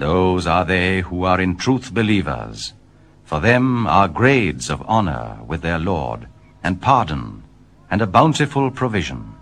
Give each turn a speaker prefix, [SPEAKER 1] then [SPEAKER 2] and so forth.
[SPEAKER 1] Those are they who are in truth believers. For them are grades of honor with their Lord, and pardon, and a bountiful provision.